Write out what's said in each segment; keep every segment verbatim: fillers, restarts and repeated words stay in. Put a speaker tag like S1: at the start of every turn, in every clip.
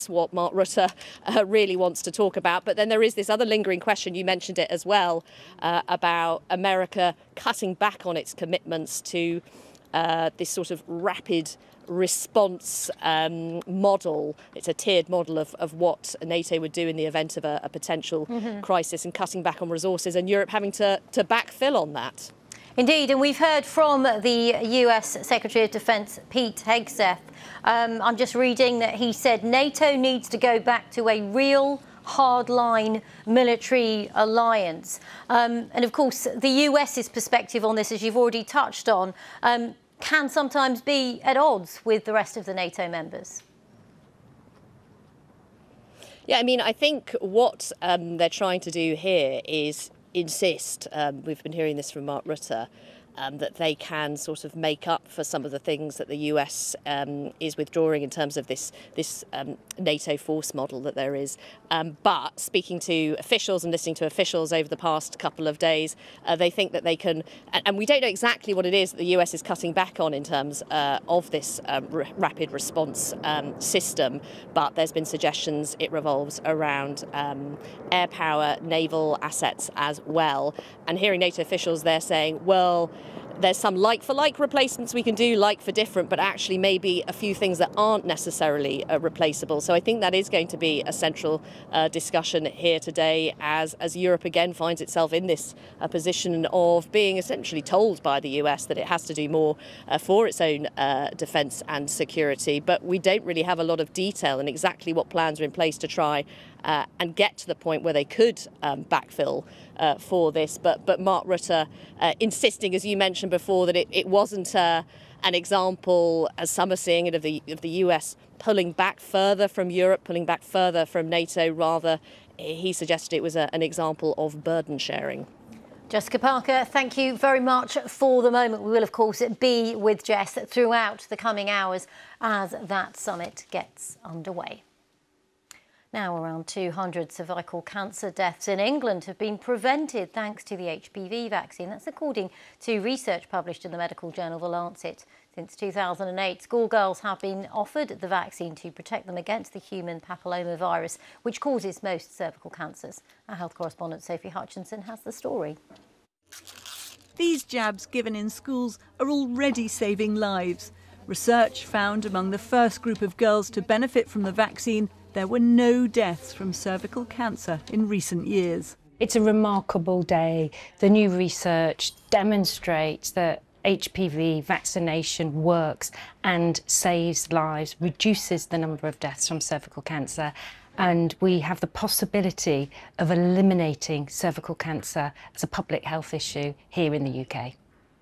S1: what Mark Rutte uh, really wants to talk about. But then there is this other lingering question, you mentioned it as well, uh, about America cutting back on its commitments to uh, this sort of rapid response um, model. It's a tiered model of, of what NATO would do in the event of a, a potential mm-hmm. crisis, and cutting back on resources, and Europe having to, to backfill on that.
S2: Indeed, and we've heard from the U S Secretary of Defence, Pete Hegseth. Um, I'm just reading that he said NATO needs to go back to a real hardline military alliance. Um, and of course, the US's perspective on this, as you've already touched on, um, can sometimes be at odds with the rest of the NATO members.
S1: Yeah, I mean, I think what um, they're trying to do here is insist, um, we've been hearing this from Mark Rutte, um, that they can sort of make up for some of the things that the U S um, is withdrawing in terms of this this um, NATO force model that there is. Um, but speaking to officials and listening to officials over the past couple of days, uh, they think that they can, and, and we don't know exactly what it is that the U S is cutting back on in terms uh, of this um, r- rapid response um, system, but there's been suggestions it revolves around um, air power, naval assets as well. And hearing NATO officials, they're saying, well, there's some like-for-like replacements we can do, like for different, but actually maybe a few things that aren't necessarily uh, replaceable. So I think that is going to be a central uh, discussion here today as, as Europe again finds itself in this uh, position of being essentially told by the U S that it has to do more uh, for its own uh, defence and security. But we don't really have a lot of detail and exactly what plans are in place to try Uh, and get to the point where they could um, backfill uh, for this. But but Mark Rutte uh, insisting, as you mentioned before, that it, it wasn't uh, an example, as some are seeing it, of the of the U S pulling back further from Europe, pulling back further from NATO. Rather, he suggested it was a, an example of burden sharing.
S2: Jessica Parker, thank you very much for the moment. We will, of course, be with Jess throughout the coming hours as that summit gets underway. Now, around two hundred cervical cancer deaths in England have been prevented thanks to the H P V vaccine. That's according to research published in the medical journal The Lancet. Since two thousand eight, schoolgirls have been offered the vaccine to protect them against the human papillomavirus, which causes most cervical cancers. Our health correspondent Sophie Hutchinson has the story.
S3: These jabs given in schools are already saving lives. Research found among the first group of girls to benefit from the vaccine, there were no deaths from cervical cancer in recent years.
S4: It's a remarkable day. The new research demonstrates that H P V vaccination works and saves lives, reduces the number of deaths from cervical cancer, and we have the possibility of eliminating cervical cancer as a public health issue here in the U K.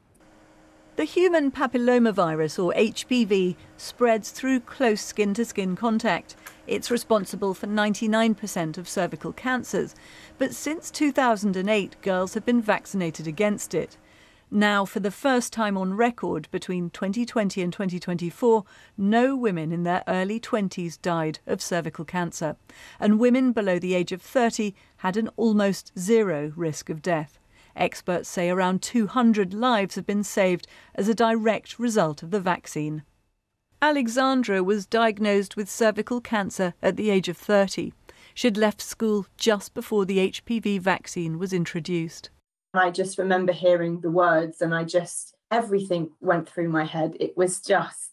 S3: The human papillomavirus, or H P V, spreads through close skin-to-skin contact. It's responsible for ninety-nine percent of cervical cancers. But since two thousand eight, girls have been vaccinated against it. Now, for the first time on record, between twenty twenty and twenty twenty-four, no women in their early twenties died of cervical cancer. And women below the age of thirty had an almost zero risk of death. Experts say around two hundred lives have been saved as a direct result of the vaccine. Alexandra was diagnosed with cervical cancer at the age of thirty. She'd left school just before the H P V vaccine was introduced.
S5: I just remember hearing the words and I just, everything went through my head. It was just,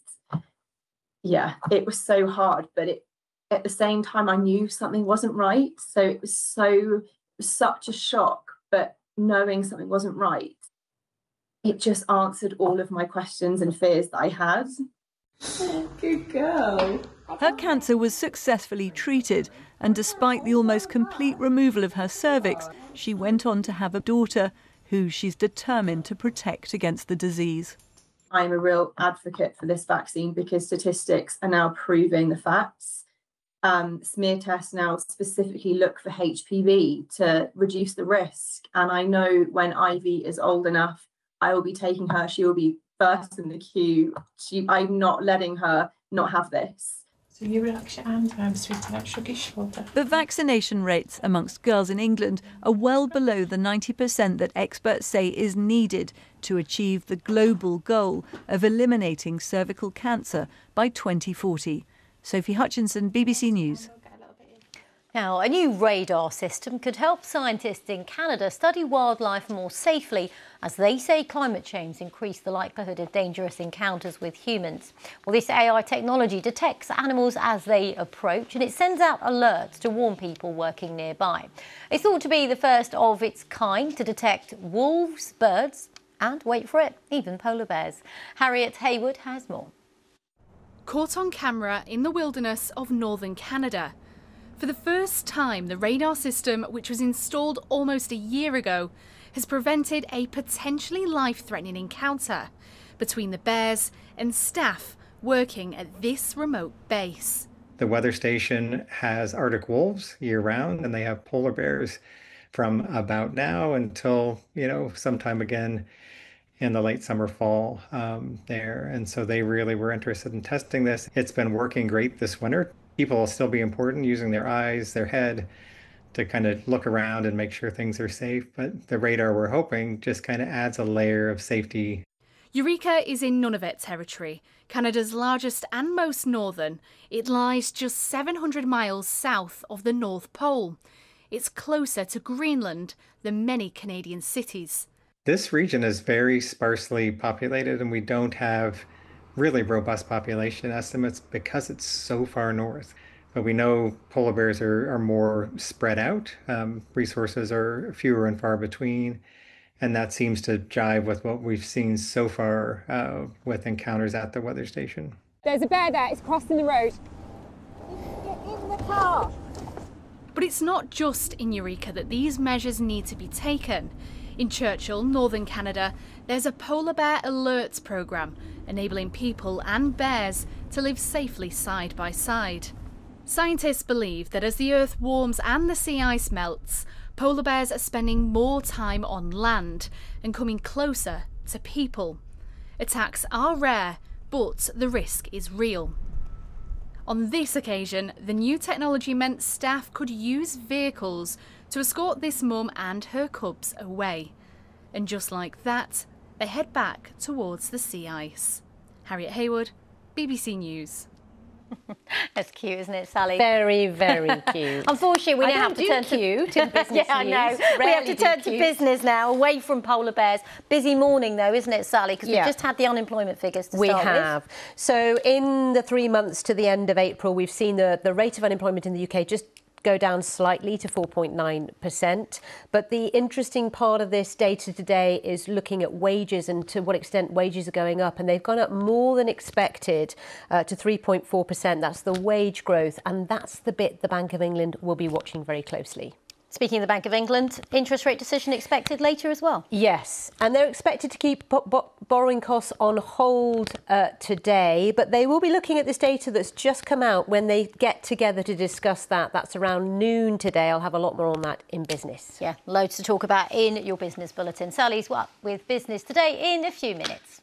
S5: yeah, it was so hard, but it, at the same time, I knew something wasn't right. So it was so, it was such a shock, but knowing something wasn't right, it just answered all of my questions and fears that I had. Oh, good girl.
S3: Her cancer was successfully treated, and despite the almost complete removal of her cervix, she went on to have a daughter who she's determined to protect against the disease.
S5: I'm a real advocate for this vaccine because statistics are now proving the facts. Um, smear tests now specifically look for H P V to reduce the risk. And I know when Ivy is old enough, I will be taking her. She will be first in the queue. She, I'm not letting her not have this.
S6: So you relax your hand around sweet and shrug your shoulder.
S3: The vaccination rates amongst girls in England are well below the ninety percent that experts say is needed to achieve the global goal of eliminating cervical cancer by twenty forty. Sophie Hutchinson, B B C News.
S2: Now, a new radar system could help scientists in Canada study wildlife more safely as they say climate change increased the likelihood of dangerous encounters with humans. Well, this A I technology detects animals as they approach and it sends out alerts to warn people working nearby. It's thought to be the first of its kind to detect wolves, birds and, wait for it, even polar bears. Harriet Haywood has more.
S7: Caught on camera in the wilderness of northern Canada. For the first time, the radar system, which was installed almost a year ago, has prevented a potentially life-threatening encounter between the bears and staff working at this remote base.
S8: The weather station has Arctic wolves year-round, and they have polar bears from about now until, you know, sometime again in the late summer, fall um, there. And so they really were interested in testing this. It's been working great this winter. People will still be important using their eyes, their head to kind of look around and make sure things are safe. But the radar, we're hoping, just kind of adds a layer of safety.
S7: Eureka is in Nunavut territory, Canada's largest and most northern. It lies just seven hundred miles south of the North Pole. It's closer to Greenland than many Canadian cities.
S8: This region is very sparsely populated, and we don't have really robust population estimates because it's so far north. But we know polar bears are, are more spread out. Um, resources are fewer and far between. And that seems to jive with what we've seen so far uh, with encounters at the weather station.
S9: There's a bear there, it's crossing the road. Get in the car.
S7: But it's not just in Eureka that these measures need to be taken. In Churchill, northern Canada, there's a polar bear alerts programme enabling people and bears to live safely side by side. Scientists believe that as the earth warms and the sea ice melts, polar bears are spending more time on land and coming closer to people. Attacks are rare, but the risk is real. On this occasion, the new technology meant staff could use vehicles to escort this mum and her cubs away. And just like that, they head back towards the sea ice. Harriet Haywood, B B C News.
S2: That's cute, isn't it, Sally?
S10: Very, very cute.
S2: Unfortunately, we
S10: I
S2: now have to turn
S10: cute
S2: to
S10: in business
S2: yeah, I know.
S10: news.
S2: We have
S10: Rarely
S2: to turn
S10: do
S2: to
S10: cute.
S2: business now, away from polar bears. Busy morning, though, isn't it, Sally? Because
S10: Yeah.
S2: we've just had the unemployment figures to
S10: We
S2: start
S10: have.
S2: with.
S10: So in the three months to the end of April, we've seen the, the rate of unemployment in the U K just go down slightly to four point nine percent. But the interesting part of this data today is looking at wages and to what extent wages are going up. And they've gone up more than expected uh, to three point four percent. That's the wage growth. And that's the bit the Bank of England will be watching very closely.
S2: Speaking of the Bank of England, interest rate decision expected later as well.
S10: Yes, and they're expected to keep bo bo borrowing costs on hold uh, today, but they will be looking at this data that's just come out when they get together to discuss that. That's around noon today. I'll have a lot more on that in business.
S2: Yeah, loads to talk about in your business bulletin. Sally's up with business today in a few minutes.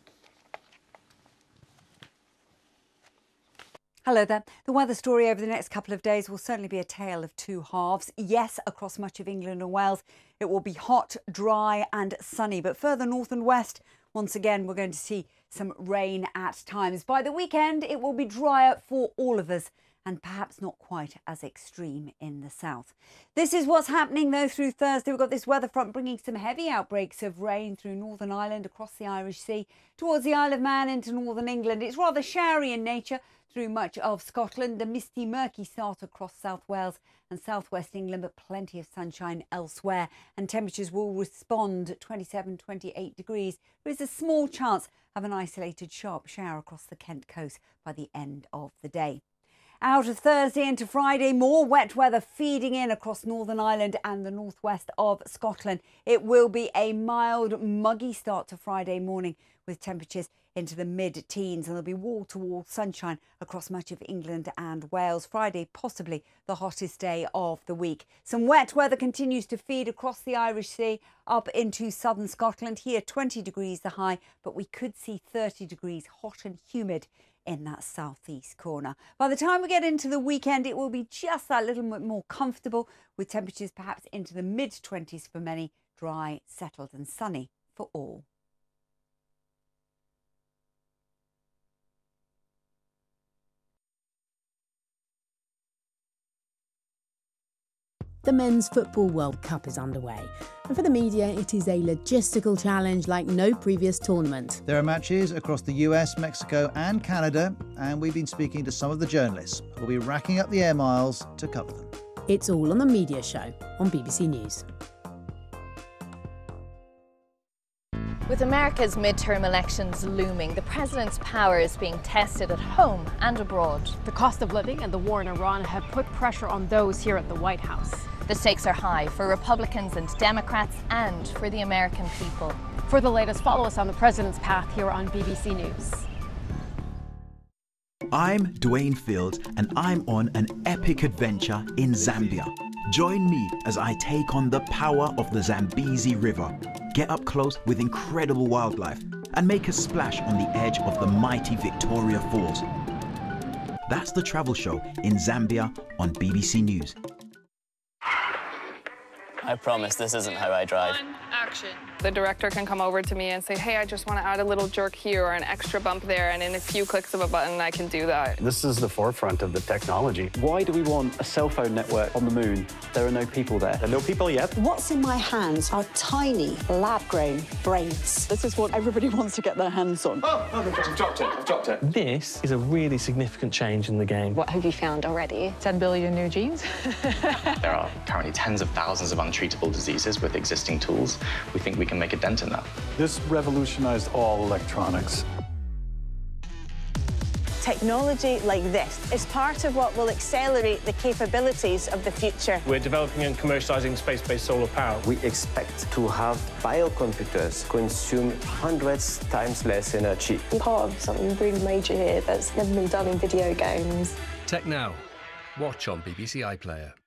S11: Hello there. The weather story over the next couple of days will certainly be a tale of two halves. Yes, across much of England and Wales, it will be hot, dry and sunny. But further north and west, once again, we're going to see some rain at times. By the weekend, it will be drier for all of us and perhaps not quite as extreme in the south. This is what's happening, though, through Thursday. We've got this weather front bringing some heavy outbreaks of rain through Northern Ireland, across the Irish Sea, towards the Isle of Man into northern England. It's rather showery in nature through much of Scotland, a misty, murky start across South Wales and southwest England, but plenty of sunshine elsewhere. And temperatures will respond twenty-seven, twenty-eight degrees. There is a small chance of an isolated sharp shower across the Kent coast by the end of the day. Out of Thursday into Friday, more wet weather feeding in across Northern Ireland and the northwest of Scotland. It will be a mild, muggy start to Friday morning with temperatures into the mid-teens, and there'll be wall-to-wall sunshine across much of England and Wales. Friday, possibly the hottest day of the week. Some wet weather continues to feed across the Irish Sea up into southern Scotland. Here, twenty degrees the high, but we could see thirty degrees hot and humid in that southeast corner. By the time we get into the weekend, it will be just that little bit more comfortable, with temperatures perhaps into the mid-twenties for many, dry, settled and sunny for all.
S12: The Men's Football World Cup is underway, and for the media it is a logistical challenge like no previous tournament.
S13: There are matches across the U S, Mexico and Canada, and we've been speaking to some of the journalists who'll be racking up the air miles to cover them.
S12: It's all on The Media Show on B B C News.
S14: With America's midterm elections looming, the president's power is being tested at home and abroad.
S15: The cost of living and the war in Iran have put pressure on those here at the White House.
S14: The stakes are high for Republicans and Democrats and for the American people.
S15: For the latest, follow us on the president's path here on B B C News.
S16: I'm Dwayne Fields and I'm on an epic adventure in Zambia. Join me as I take on the power of the Zambezi River, get up close with incredible wildlife, and make a splash on the edge of the mighty Victoria Falls. That's the travel show in Zambia on B B C News.
S17: I promise this isn't how I drive.
S18: Action. The director can come over to me and say, hey, I just want to add a little jerk here or an extra bump there, and in a few clicks of a button, I can do that.
S19: This is the forefront of the technology. Why do we want a cell phone network on the moon? There are no people there. There are no people yet.
S20: What's in my hands are tiny, lab-grown brains.
S21: This is what everybody wants to get their hands on.
S19: Oh, oh I've dropped it, I've dropped it.
S22: This is a really significant change in the game.
S23: What have you found already? ten billion new genes?
S24: There are currently tens of thousands of untreatable diseases with existing tools. We think we can make a dent in that.
S19: This revolutionized all electronics.
S25: Technology like this is part of what will accelerate the capabilities of the future.
S26: We're developing and commercializing space-based solar power.
S27: We expect to have biocomputers consume hundreds times less energy.
S28: I'm part of something really major here that's never been done in video games.
S29: Tech Now. Watch on B B C iPlayer.